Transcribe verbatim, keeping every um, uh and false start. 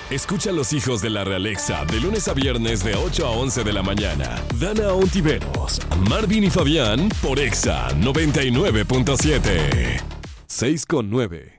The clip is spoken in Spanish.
Escucha a los hijos de la Realexa de lunes a viernes de ocho a once de la mañana. Dana Ontiveros, Marvin y Fabián por Exa noventa y nueve punto siete. seis con nueve.